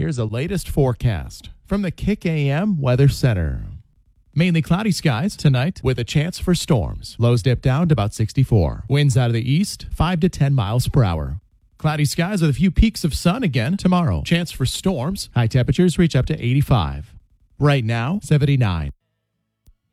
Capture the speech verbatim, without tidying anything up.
Here's the latest forecast from the Kick A M Weather Center. Mainly cloudy skies tonight with a chance for storms. Lows dip down to about sixty-four. Winds out of the east, five to ten miles per hour. Cloudy skies with a few peaks of sun again tomorrow. Chance for storms. High temperatures reach up to eighty-five. Right now, seventy-nine.